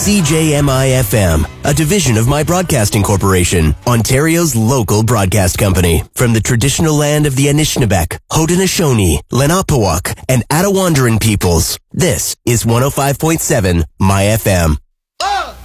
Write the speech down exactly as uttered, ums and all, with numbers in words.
C J M I F M, a division of My Broadcasting Corporation, Ontario's local broadcast company. From the traditional land of the Anishinaabeg, Haudenosaunee, Lenape, and Attawandaron peoples, this is one oh five point seven My F M. Oh!